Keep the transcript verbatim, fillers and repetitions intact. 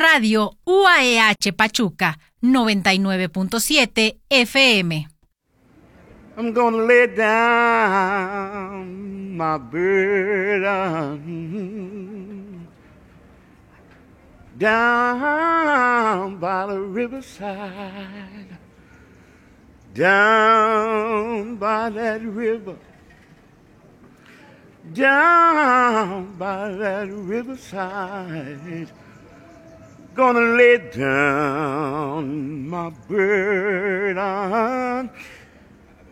Radio U A E H Pachuca, noventa y nueve punto siete F M. I'm gonna lay down my burden down by the riverside, down by that river, down by that riverside. Gonna lay down my burden